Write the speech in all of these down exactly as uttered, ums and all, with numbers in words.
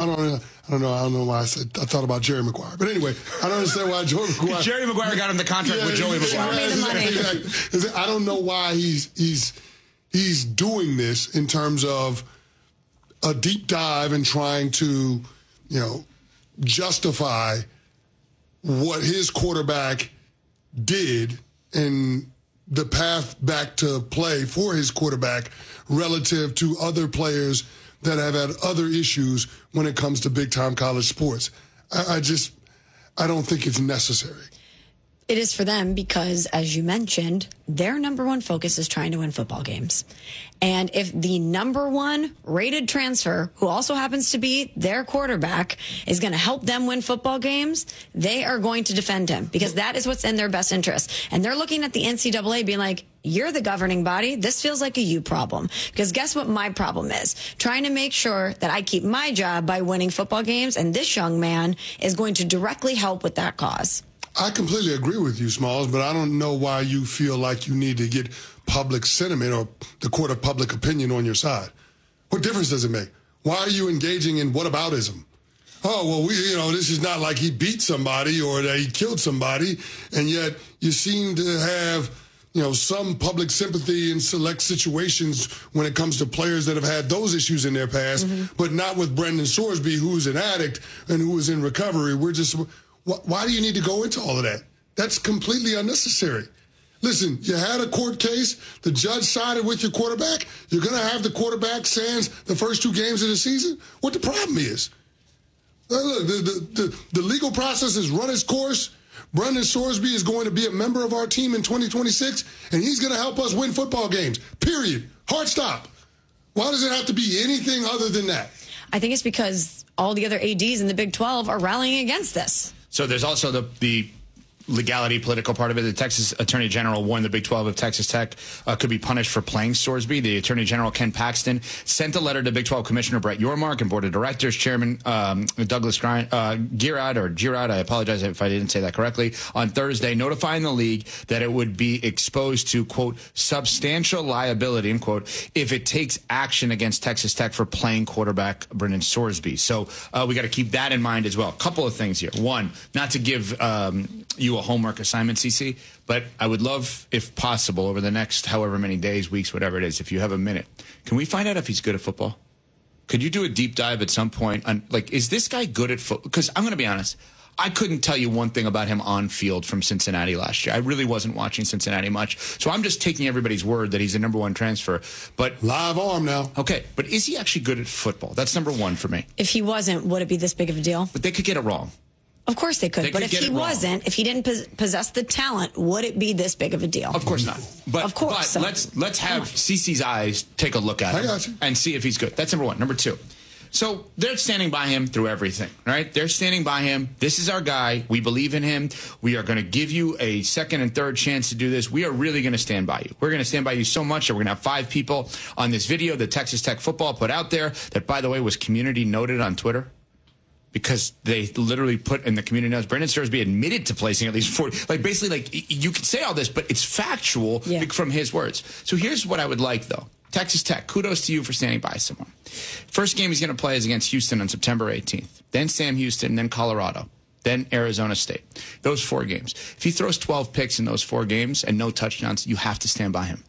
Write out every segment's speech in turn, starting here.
don't know. I don't know. I don't know why I said I thought about Jerry Maguire. But anyway, I don't understand why Joey Maguire. Jerry Maguire got him the contract yeah, with Joey Maguire. Show me the money. Exactly. I don't know why he's he's he's doing this in terms of a deep dive and trying to, you know, justify what his quarterback did and the path back to play for his quarterback relative to other players that have had other issues when it comes to big-time college sports. I, I just, I don't think it's necessary. It is for them because, as you mentioned, their number one focus is trying to win football games. And if the number one rated transfer, who also happens to be their quarterback, is going to help them win football games, they are going to defend him because that is what's in their best interest. And they're looking at the N C double A being like, you're the governing body. This feels like a you problem. Because guess what my problem is? Trying to make sure that I keep my job by winning football games. And this young man is going to directly help with that cause. I completely agree with you, Smalls, but I don't know why you feel like you need to get public sentiment or the court of public opinion on your side. What difference does it make? Why are you engaging in whataboutism? Oh, well, we, you know, this is not like he beat somebody or that he killed somebody, and yet you seem to have, you know, some public sympathy in select situations when it comes to players that have had those issues in their past, mm-hmm. but not with Brendan Sorsby, who's an addict and who is in recovery. We're just... Why do you need to go into all of that? That's completely unnecessary. Listen, you had a court case. The judge sided with your quarterback. You're going to have the quarterback sans the first two games of the season? What the problem is? Look, the, the, the, the legal process has run its course. Brendan Sorsby is going to be a member of our team in twenty twenty-six, and he's going to help us win football games, period. Hard stop. Why does it have to be anything other than that? I think it's because all the other A Ds in the Big twelve are rallying against this. So there's also the the legality, political part of it. The Texas Attorney General warned the Big twelve of Texas Tech uh, could be punished for playing Sorsby. The Attorney General, Ken Paxton, sent a letter to Big twelve Commissioner Brett Yormark and Board of Directors Chairman um, Douglas Grind, uh, Girard, or Girard, I apologize if I didn't say that correctly, on Thursday, notifying the league that it would be exposed to, quote, substantial liability, end quote, if it takes action against Texas Tech for playing quarterback Brendan Sorsby. So uh, we got to keep that in mind as well. A couple of things here. One, not to give um, you a homework assignment, C C, but I would love, if possible, over the next however many days, weeks, whatever it is, if you have a minute, can we find out if he's good at football? Could you do a deep dive at some point on, like, is this guy good at football? Because I'm going to be honest, I couldn't tell you one thing about him on field from Cincinnati last year. I really wasn't watching Cincinnati much, so I'm just taking everybody's word that he's the number one transfer. But live arm now. Okay, but is he actually good at football? That's number one for me. If he wasn't, would it be this big of a deal? But they could get it wrong. Of course they could. They but could if he wasn't, if he didn't pos- possess the talent, would it be this big of a deal? Of course not. But, of course. But So. let's let's have Cece's eyes take a look at I him got you. and see if he's good. That's number one. Number two. So they're standing by him through everything, right? They're standing by him. This is our guy. We believe in him. We are going to give you a second and third chance to do this. We are really going to stand by you. We're going to stand by you so much that we're going to have five people on this video that Texas Tech football put out there that, by the way, was community noted on Twitter. Because they literally put in the community notes, Brendan Sorsby admitted to placing at least forty. Like, basically, like, you can say all this, but it's factual yeah. from his words. So here's what I would like, though. Texas Tech, kudos to you for standing by someone. First game he's going to play is against Houston on September eighteenth. Then Sam Houston, then Colorado, then Arizona State. Those four games. If he throws twelve picks in those four games and no touchdowns, you have to stand by him.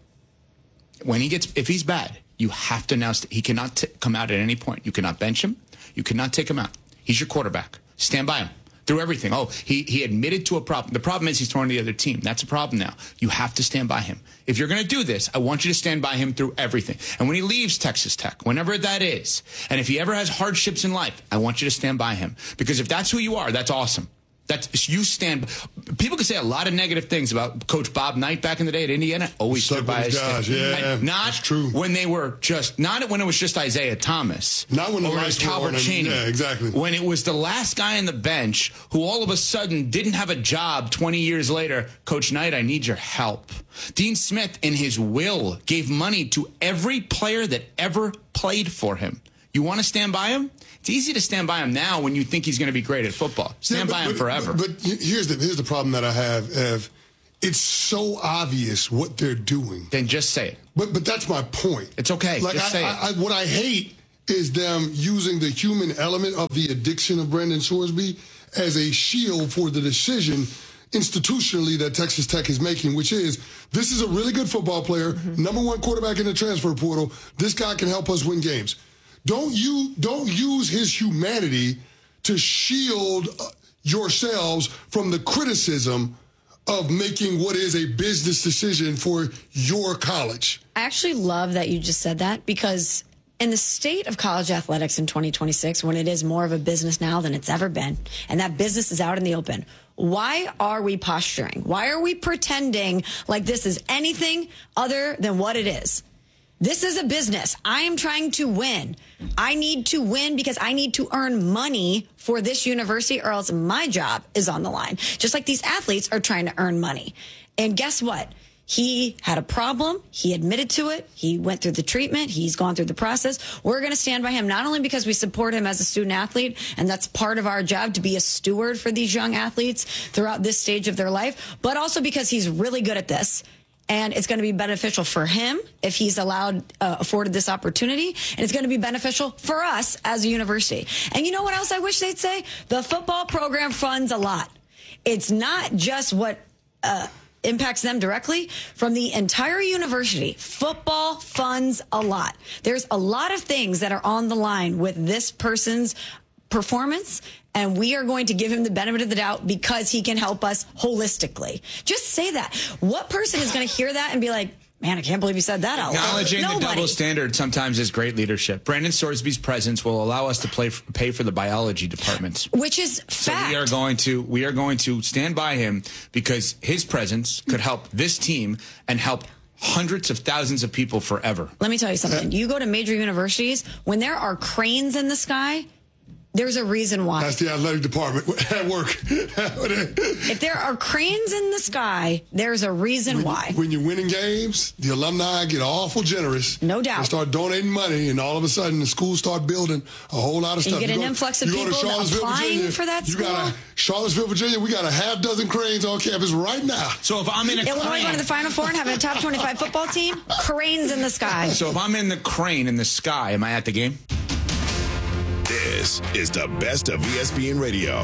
When he gets, if he's bad, you have to now, st- he cannot t- come out at any point. You cannot bench him. You cannot take him out. He's your quarterback. Stand by him through everything. Oh, he, he admitted to a problem. The problem is he's throwing to the other team. That's a problem now. You have to stand by him. If you're going to do this, I want you to stand by him through everything. And when he leaves Texas Tech, whenever that is, and if he ever has hardships in life, I want you to stand by him. Because if that's who you are, that's awesome. That's, you stand. People can say a lot of negative things about Coach Bob Knight back in the day at Indiana. Always stood by his guys. Yeah, not that's true. When they were just, not when it was just Isaiah Thomas. Not when the or lights were Calvert on. Cheney. Yeah, exactly. When it was the last guy on the bench who all of a sudden didn't have a job twenty years later. Coach Knight, I need your help. Dean Smith, in his will, gave money to every player that ever played for him. You want to stand by him? It's easy to stand by him now when you think he's going to be great at football. Stand yeah, but, by him but, forever. But, but here's the here's the problem that I have, Ev. It's so obvious what they're doing. Then just say it. But but that's my point. It's okay. Like just I, say I, it. I, what I hate is them using the human element of the addiction of Brandon Sorsby as a shield for the decision institutionally that Texas Tech is making, which is, this is a really good football player, mm-hmm. number one quarterback in the transfer portal. This guy can help us win games. Don't you don't use his humanity to shield yourselves from the criticism of making what is a business decision for your college. I actually love that you just said that, because in the state of college athletics in twenty twenty-six, when it is more of a business now than it's ever been, and that business is out in the open, why are we posturing? Why are we pretending like this is anything other than what it is? This is a business. I am trying to win. I need to win because I need to earn money for this university, or else my job is on the line. Just like these athletes are trying to earn money. And guess what? He had a problem. He admitted to it. He went through the treatment. He's gone through the process. We're going to stand by him, not only because we support him as a student athlete, and that's part of our job to be a steward for these young athletes throughout this stage of their life, but also because he's really good at this. And it's going to be beneficial for him if he's allowed, uh, afforded this opportunity. And it's going to be beneficial for us as a university. And you know what else I wish they'd say? The football program funds a lot. It's not just what uh, impacts them directly. From the entire university, football funds a lot. There's a lot of things that are on the line with this person's performance, and we are going to give him the benefit of the doubt because he can help us holistically. Just say that. What person is going to hear that and be like, man, I can't believe you said that out loud? Acknowledging Nobody. the double standard sometimes is great leadership. Brandon Sorsby's presence will allow us to play, pay for the biology department, which is fact. So we are going to we are going to stand by him because his presence could help this team and help hundreds of thousands of people forever. Let me tell you something. You go to major universities, when there are cranes in the sky, there's a reason why. That's the athletic department at work. If there are cranes in the sky, there's a reason when, why. When you're winning games, the alumni get awful generous. No doubt. They start donating money, and all of a sudden the schools start building a whole lot of and stuff. You get you an go, influx of people applying Virginia, for that school. You got a, Charlottesville, Virginia, we got a half dozen cranes on campus right now. So if I'm in a Illinois crane, going to the Final Four and having a top twenty-five football team, cranes in the sky. So if I'm in the crane in the sky, am I at the game? This is the best of E S P N Radio.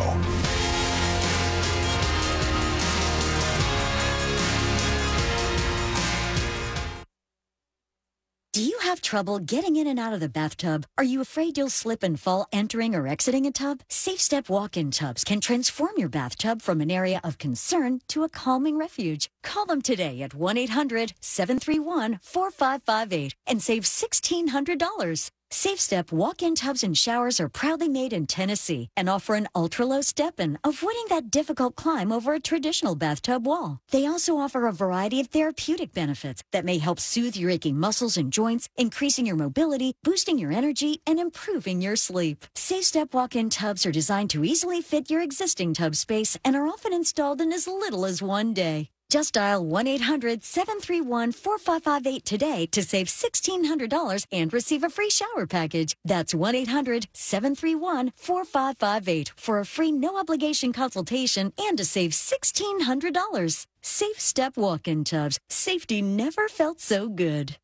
Do you have trouble getting in and out of the bathtub? Are you afraid you'll slip and fall entering or exiting a tub? Safe Step walk-in tubs can transform your bathtub from an area of concern to a calming refuge. Call them today at one eight hundred seven three one four five five eight and save sixteen hundred dollars. Safe Step walk-in tubs and showers are proudly made in Tennessee and offer an ultra-low step-in, avoiding that difficult climb over a traditional bathtub wall. They also offer a variety of therapeutic benefits that may help soothe your aching muscles and joints, increasing your mobility, boosting your energy, and improving your sleep. Safe Step walk-in tubs are designed to easily fit your existing tub space and are often installed in as little as one day. Just dial one eight hundred seven three one four five five eight today to save sixteen hundred dollars and receive a free shower package. That's one eight hundred seven three one four five five eight for a free no-obligation consultation and to save sixteen hundred dollars. Safe Step walk-in tubs. Safety never felt so good.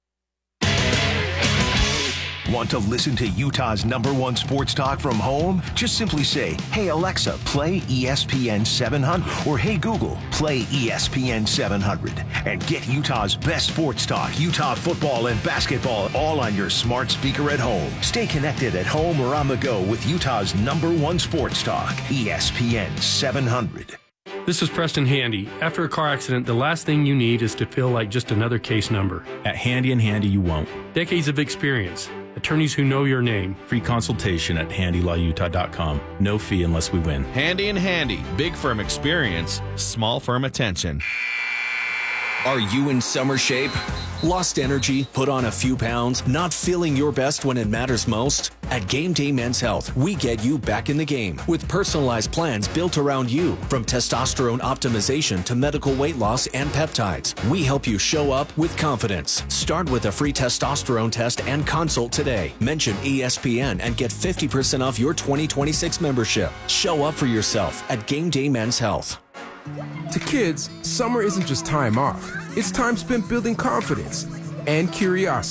Want to listen to Utah's number one sports talk from home? Just simply say, hey, Alexa, play E S P N seven hundred. Or hey, Google, play E S P N seven hundred. And get Utah's best sports talk, Utah football and basketball, all on your smart speaker at home. Stay connected at home or on the go with Utah's number one sports talk, E S P N seven hundred. This is Preston Handy. After a car accident, the last thing you need is to feel like just another case number. At Handy and Handy, you won't. Decades of experience. Attorneys who know your name. Free consultation at handy law utah dot com. No fee unless we win. Handy and Handy. Big firm experience, small firm attention. Are you in summer shape? Lost energy? Put on a few pounds? Not feeling your best when it matters most? At Game Day Men's Health, we get you back in the game with personalized plans built around you. From testosterone optimization to medical weight loss and peptides, we help you show up with confidence. Start with a free testosterone test and consult today. Mention E S P N and get fifty percent off your twenty twenty-six membership. Show up for yourself at Game Day Men's Health. To kids, summer isn't just time off. It's time spent building confidence and curiosity.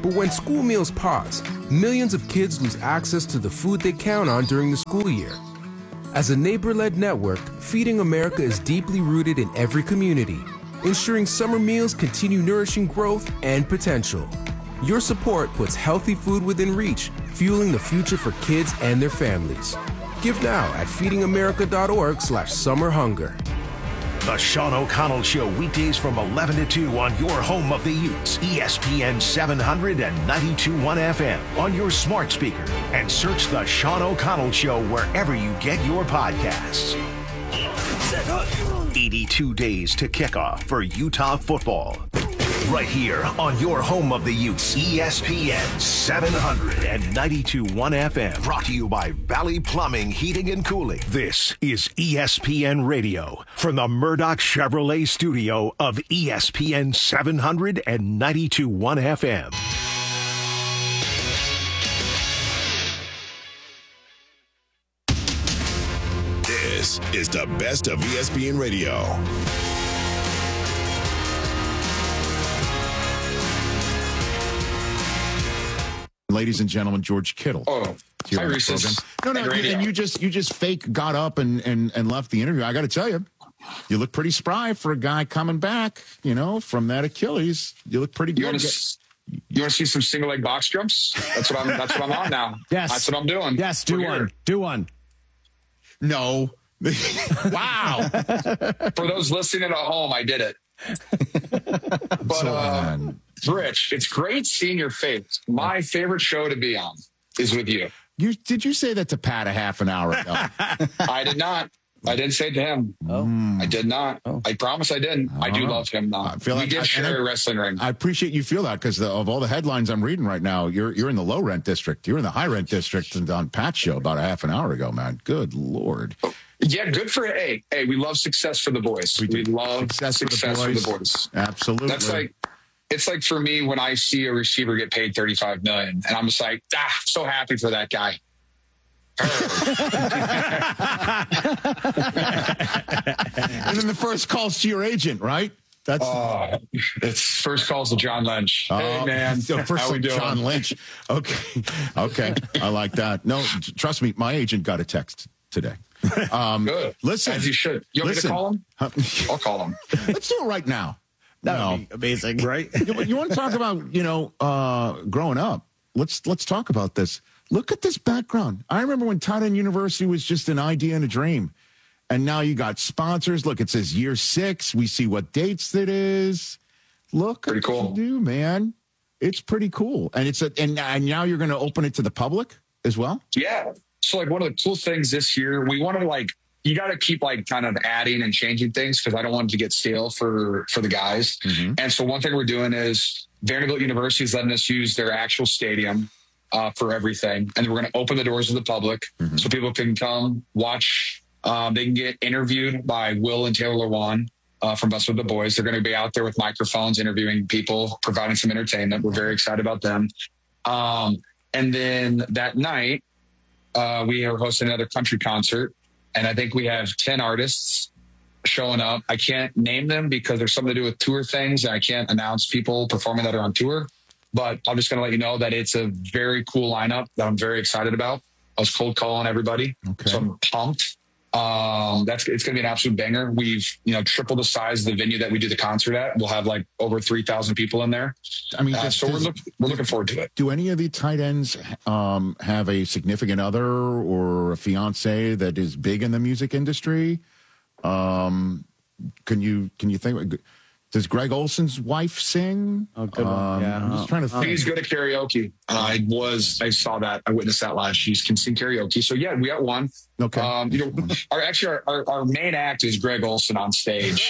But when school meals pause, millions of kids lose access to the food they count on during the school year. As a neighbor-led network, Feeding America is deeply rooted in every community, ensuring summer meals continue nourishing growth and potential. Your support puts healthy food within reach, fueling the future for kids and their families. Give now at feedingamerica.org slash summer hunger. The Sean O'Connell Show, weekdays from eleven to two on your home of the Utes, E S P N seven hundred and ninety-two point one F M on your smart speaker. And search The Sean O'Connell Show wherever you get your podcasts. eighty-two days to kickoff for Utah football. Right here on your home of the Utes, E S P N seven hundred and ninety-two point one F M. Brought to you by Valley Plumbing, Heating and Cooling. This is E S P N Radio from the Murdoch Chevrolet studio of E S P N seven hundred and ninety-two point one F M. This is the best of E S P N Radio. Ladies and gentlemen, George Kittle. Oh, hi, Reese's. No, no, and, and you just you just fake got up and and, and left the interview. I got to tell you, you look pretty spry for a guy coming back. You know, from that Achilles, you look pretty good. You want to you want to see some single leg box jumps? That's what I'm. That's what I'm on now. Yes, that's what I'm doing. Yes, do We're one. Here. Do one. No. Wow. For those listening at home, I did it. But so, uh, Rich, it's great seeing your face. My favorite show to be on is with you. You did you say that to Pat a half an hour ago? I did not. I didn't say it to him. Oh. I did not. Oh. I promise I didn't. I do love him now. I feel like we did I, share a wrestling ring. I appreciate you feel that because of all the headlines I'm reading right now, you're you're in the low rent district. You're in the high rent district and on Pat's show about a half an hour ago, man. Good Lord. Yeah, good for hey, hey, we love success for the boys. We, we love success, success for, the for the boys. Absolutely. That's like it's like for me when I see a receiver get paid thirty-five million dollars and I'm just like, ah, so happy for that guy. And then the first call's to your agent, right? That's uh, it's first calls to John Lynch. Uh, hey man, so first how we doing? John Lynch. Okay, okay, I like that. No, trust me, my agent got a text today. Um, Good. Listen, as you should. You want listen. me to call him? I'll call him. Let's do it right now. That no. would be amazing, right? you, you want to talk about you know uh, growing up? Let's let's talk about this. Look at this background. I remember when Tight End University was just an idea and a dream. And now you got sponsors. Look, it says year six. We see what dates it is. Look, pretty cool, what you do, man. It's pretty cool, and it's a, and, and now you're going to open it to the public as well. Yeah. So like one of the cool things this year, we want to like you got to keep like kind of adding and changing things because I don't want it to get stale for for the guys. Mm-hmm. And so one thing we're doing is Vanderbilt University is letting us use their actual stadium uh, for everything, and we're going to open the doors to the public mm-hmm. so people can come watch. Um, they can get interviewed by Will and Taylor Lewan uh, from Bust with the Boys. They're going to be out there with microphones, interviewing people, providing some entertainment. We're very excited about them. Um, and then that night, uh, we are hosting another country concert. And I think we have ten artists showing up. I can't name them because there's something to do with tour things. And I can't announce people performing that are on tour. But I'm just going to let you know that it's a very cool lineup that I'm very excited about. I was cold calling everybody. Okay. So I'm pumped. Um, that's it's going to be an absolute banger. We've you know tripled the size of the venue that we do the concert at. We'll have like over three thousand people in there. I mean, uh, does, so does, we're look, we're looking forward to it. Do any of the tight ends um, have a significant other or a fiance that is big in the music industry? Um, can you can you think? Does Greg Olson's wife sing? Oh, good one. Um, Yeah. I'm just trying to think. He's good at karaoke. Uh, I was, I saw that. I witnessed that last. She can sing karaoke. So yeah, we got one. Okay. Um, you know, our actually our, our, our main act is Greg Olson on stage.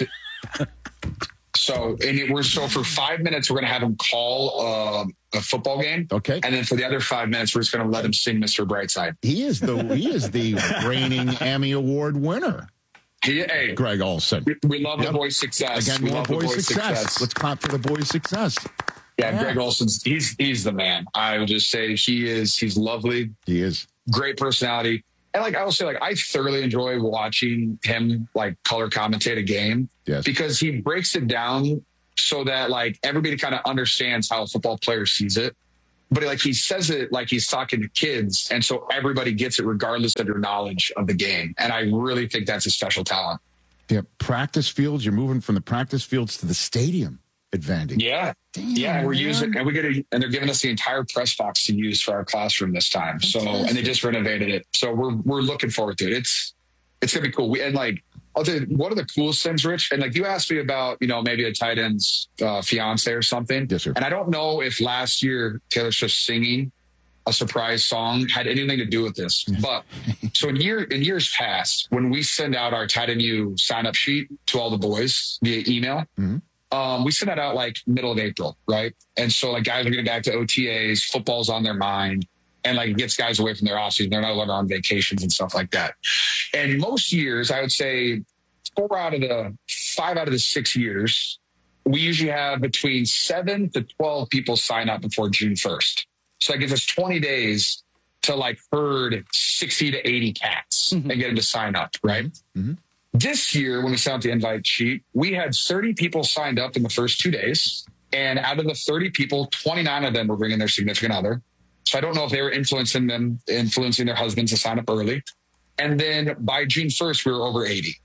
So, and it, we're so for five minutes we're going to have him call uh, a football game. Okay. And then for the other five minutes we're just going to let him sing Mister Brightside. He is the he is the reigning Emmy Award winner. He, hey, Greg Olson. We, we love yep. the boys' success. Again, we more love boys' the boys' success. success. Let's clap for the boys' success. Yeah, yeah, Greg Olson's he's he's the man. I would just say he is. He's lovely. He is. Great personality. And like I will say, like I thoroughly enjoy watching him like color commentate a game. Yes. Because he breaks it down so that like everybody kind of understands how a football player sees it. But like he says it like he's talking to kids. And so everybody gets it regardless of your knowledge of the game. And I really think that's a special talent. Yeah, practice fields. You're moving from the practice fields to the stadium advantage. Yeah. Damn, yeah. And we're man. using, and we get a, and they're giving us the entire press box to use for our classroom this time. That's so, awesome. And they just renovated it. So we're, we're looking forward to it. It's, it's going to be cool. We, and like, I'll tell you, one of the coolest things, Rich, and like you asked me about, you know, maybe a tight end's uh, fiance or something. Yes, sir. And I don't know if last year Taylor Swift singing a surprise song had anything to do with this. But so in year in years past, when we send out our Tight End U sign up sheet to all the boys via email, mm-hmm. um, we send that out like middle of April, right? And so like guys are getting back to O T As, football's on their mind. And like it gets guys away from their offseason. They're no longer on vacations and stuff like that. And most years, I would say four out of the five out of the six years, we usually have between seven to twelve people sign up before June first. So that gives us twenty days to like herd sixty to eighty cats mm-hmm. and get them to sign up, right? Mm-hmm. This year, when we sent out the invite sheet, we had thirty people signed up in the first two days. And out of the thirty people, twenty-nine of them were bringing their significant other. So I don't know if they were influencing them, influencing their husbands to sign up early. And then by June first, we were over eighty.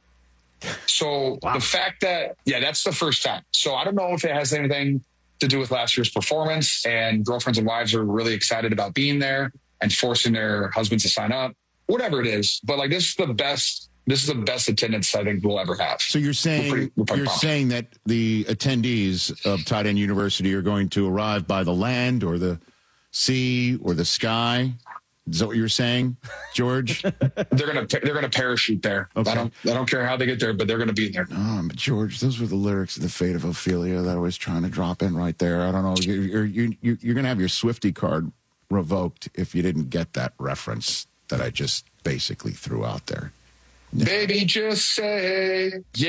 So wow. the fact that, yeah, that's the first time. So I don't know if it has anything to do with last year's performance, and girlfriends and wives are really excited about being there and forcing their husbands to sign up, whatever it is. But like, this is the best, this is the best attendance I think we'll ever have. So you're saying, we're pretty, we're pretty you're pumped. saying that the attendees of Tight End University are going to arrive by the land or the sea or the sky? Is that what you're saying, George? they're gonna they're gonna parachute there. Okay. I don't I don't care how they get there, but they're gonna be there. Oh, but George, those were the lyrics of The Fate of Ophelia that I was trying to drop in right there. I don't know. You're you're you're, you're gonna have your Swiftie card revoked if you didn't get that reference that I just basically threw out there. Baby, just say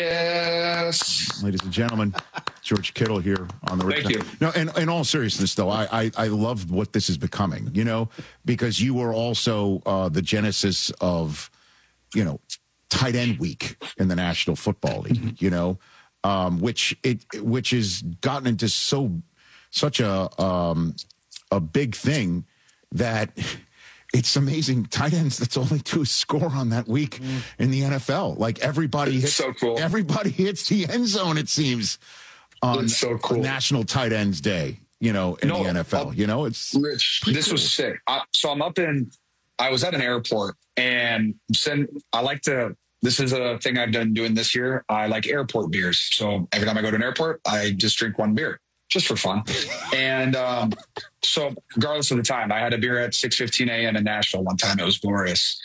yes. Ladies and gentlemen, George Kittle here on the Thank you. No, in, in all seriousness, though, I, I, I love what this is becoming, you know, because you were also uh, the genesis of, you know, tight end week in the National Football League, mm-hmm. you know, um, which it which has gotten into so such a um, a big thing that it's amazing. Tight ends, that's only to score on that week mm. in the N F L. Like everybody hits, so cool. everybody hits the end zone, it seems, on so cool. National Tight Ends Day, you know, in no, the N F L. I'll, you know, it's Rich, this cool. was sick. I, so I'm up in, I was at an airport and send, I like to, this is a thing I've done doing this year. I like airport beers. So every time I go to an airport, I just drink one beer. Just for fun. And um, so regardless of the time, I had a beer at six fifteen a.m. in Nashville one time. It was glorious.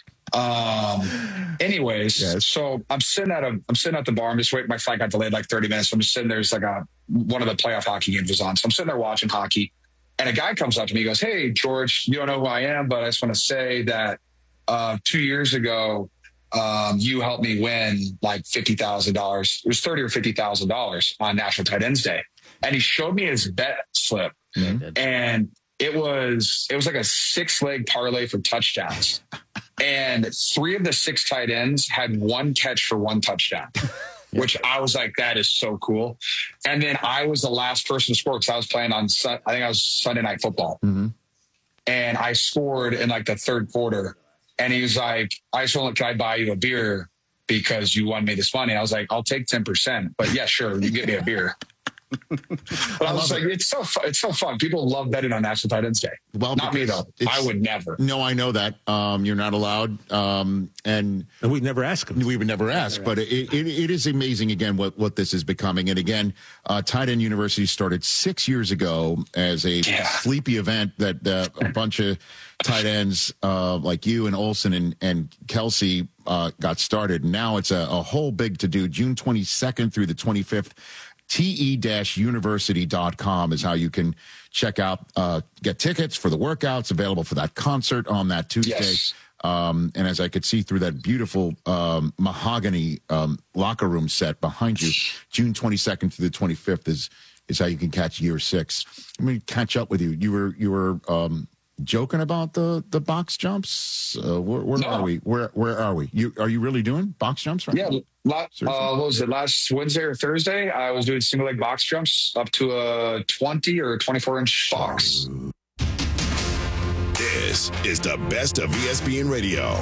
Um, anyways, yes. so I'm sitting at a, I'm sitting at the bar. I'm just waiting. My flight got delayed like thirty minutes. So I'm just sitting there. It's like a, one of the playoff hockey games was on. So I'm sitting there watching hockey, and a guy comes up to me. He goes, "Hey, George, you don't know who I am, but I just want to say that uh, two years ago, um, you helped me win like fifty thousand dollars. It was thirty or fifty thousand dollars on National Tight Ends Day." And he showed me his bet slip, mm-hmm. and it was it was like a six leg parlay for touchdowns, and three of the six tight ends had one catch for one touchdown, which I was like, that is so cool. And then I was the last person to score because I was playing on I think I was Sunday Night Football, mm-hmm. and I scored in like the third quarter. And he was like, "I just want to can I buy you a beer because you won me this money?" I was like, "I'll take ten percent, but yeah, sure, you get me a beer." But I, I was like, it. it's so fun. It's so fun. People love betting on National Tight Ends Day. Well, not me though. I would never. No, I know that. Um, you're not allowed. Um, and, and we'd never ask them. We would never ask. Never but ask. It, it, it is amazing again what, what this is becoming. And again, uh, Tight End University started six years ago as a yeah. sleepy event that uh, a bunch of tight ends uh, like you and Olsen and, and Kelsey uh, got started. Now it's a, a whole big to do. June twenty-second through the twenty-fifth. T E university dot com is how you can check out, uh, get tickets for the workouts available for that concert on that Tuesday. Yes. Um, and as I could see through that beautiful um, mahogany um, locker room set behind you, June twenty-second through the twenty-fifth is is how you can catch year six. Let me catch up with you. You were you were um, joking about the, the box jumps? Uh, where where No. are we? Where where are we? You are you really doing box jumps right Yeah. now? La- uh, what was it? Last Wednesday or Thursday, I was doing single leg box jumps up to a twenty or twenty-four inch box. This is the best of E S P N Radio.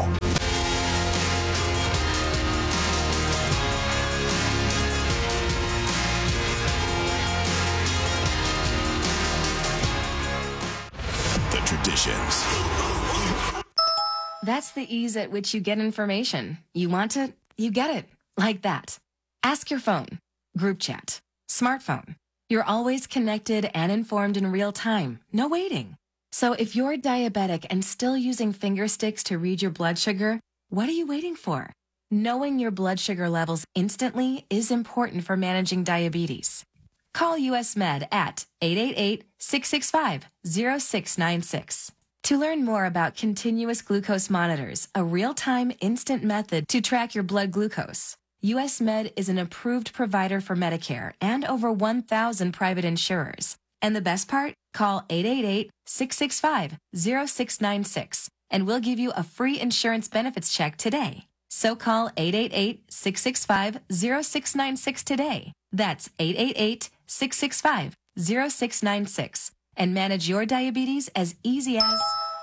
The traditions. That's the ease at which you get information. You want it, you get it. Like that. Ask your phone. Group chat. Smartphone. You're always connected and informed in real time. No waiting. So if you're diabetic and still using finger sticks to read your blood sugar, what are you waiting for? Knowing your blood sugar levels instantly is important for managing diabetes. Call U S Med at eight eight eight, six six five, zero six nine six. To learn more about continuous glucose monitors, a real-time instant method to track your blood glucose, U S Med is an approved provider for Medicare and over one thousand private insurers. And the best part? Call eight eight eight, six six five, zero six nine six and we'll give you a free insurance benefits check today. So call eight eight eight, six six five, zero six nine six today. That's eight eight eight, six six five, zero six nine six and manage your diabetes as easy as...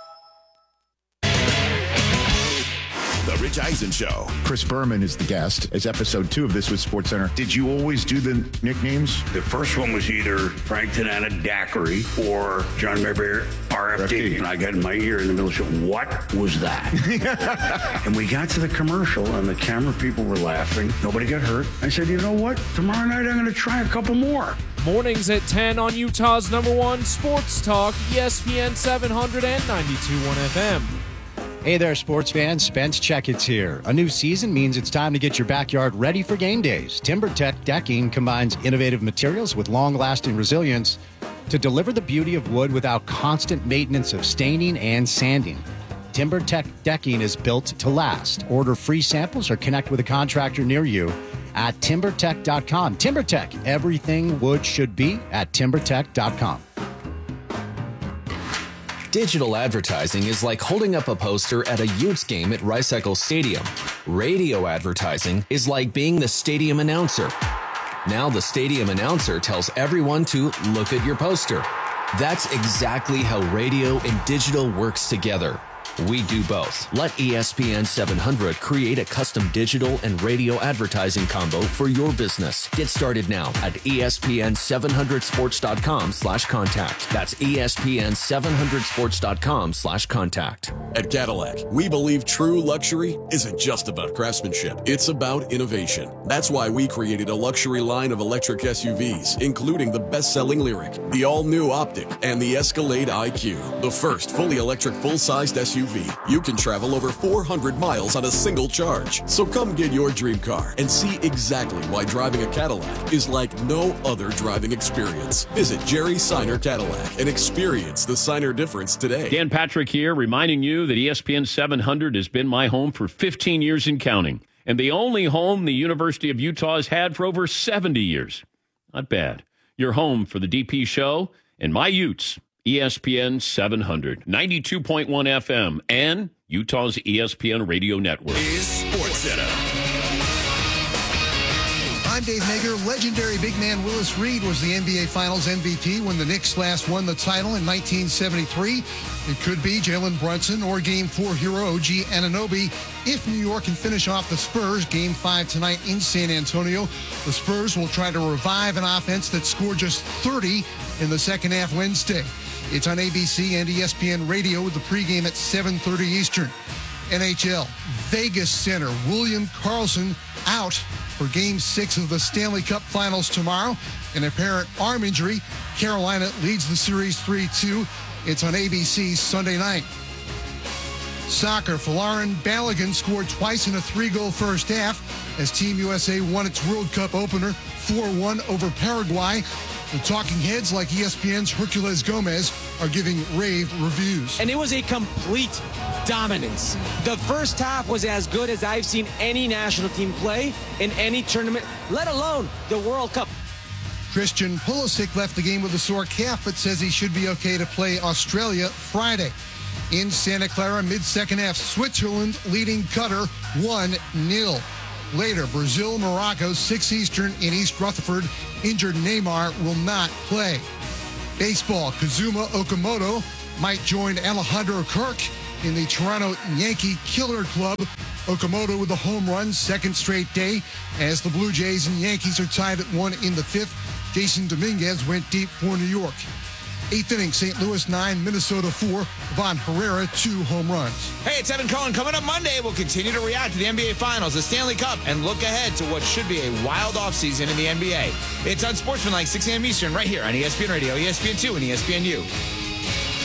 The Rich Eisen Show. Chris Berman is the guest. It's episode two of This Was SportsCenter. Did you always do the nicknames? The first one was either Frank Tanana Daiquiri or John Mayberry R F D. And I got in my ear in the middle of the show, what was that? And we got to the commercial and the camera people were laughing. Nobody got hurt. I said, you know what? Tomorrow night I'm going to try a couple more. Mornings at ten on Utah's number one sports talk, E S P N seven hundred and ninety-two point one F M. Hey there, sports fans. Spence Checkett's here. A new season means it's time to get your backyard ready for game days. TimberTech Decking combines innovative materials with long-lasting resilience to deliver the beauty of wood without constant maintenance of staining and sanding. TimberTech Decking is built to last. Order free samples or connect with a contractor near you at timber tech dot com. TimberTech, everything wood should be at timber tech dot com. Digital advertising is like holding up a poster at a Utes game at Rice Eccles Stadium. Radio advertising is like being the stadium announcer. Now the stadium announcer tells everyone to look at your poster. That's exactly how radio and digital works together. We do both. Let E S P N seven hundred create a custom digital and radio advertising combo for your business. Get started now at E S P N seven hundred sports dot com slash contact. That's E S P N seven hundred sports dot com slash contact. At Cadillac, we believe true luxury isn't just about craftsmanship. It's about innovation. That's why we created a luxury line of electric S U Vs, including the best-selling Lyriq, the all-new Optic, and the Escalade I Q, the first fully electric full-sized S U V. You can travel over four hundred miles on a single charge. So come get your dream car and see exactly why driving a Cadillac is like no other driving experience. Visit Jerry Seiner Cadillac and experience the Seiner difference today. Dan Patrick here, reminding you that E S P N seven hundred has been my home for fifteen years and counting, and the only home the University of Utah has had for over seventy years. Not bad. Your home for the D P show and my Utes. E S P N seven hundred, ninety-two point one F M, and Utah's E S P N radio network. Is SportsCenter. I'm Dave Nager. Legendary big man Willis Reed was the N B A Finals M V P when the Knicks last won the title in nineteen seventy-three. It could be Jalen Brunson or Game four hero O G Anunoby if New York can finish off the Spurs. Game five tonight in San Antonio. The Spurs will try to revive an offense that scored just thirty in the second half Wednesday. It's on A B C and E S P N Radio with the pregame at seven thirty Eastern. N H L, Vegas center William Karlsson out for Game six of the Stanley Cup Finals tomorrow. An apparent arm injury. Carolina leads the series three two. It's on A B C Sunday night. Soccer, Folarin Balogun scored twice in a three-goal first half as Team U S A won its World Cup opener four one over Paraguay. The talking heads like E S P N's Herculez Gomez are giving rave reviews. And it was a complete dominance. The first half was as good as I've seen any national team play in any tournament, let alone the World Cup. Christian Pulisic left the game with a sore calf, but says he should be okay to play Australia Friday. In Santa Clara, mid-second half, Switzerland leading Qatar one nil. Later, Brazil, Morocco, six Eastern in East Rutherford. Injured Neymar will not play. Baseball, Kazuma Okamoto might join Alejandro Kirk in the Toronto Yankee Killer Club. Okamoto with a home run, second straight day, as the Blue Jays and Yankees are tied at one in the fifth. Jason Dominguez went deep for New York. Eighth inning, Saint Louis nine, Minnesota four. Von Herrera, two home runs. Hey, it's Evan Cohen. Coming up Monday, we'll continue to react to the N B A Finals, the Stanley Cup, and look ahead to what should be a wild offseason in the N B A. It's Unsportsmanlike, six a.m. Eastern, right here on E S P N Radio, E S P N two, and E S P N U.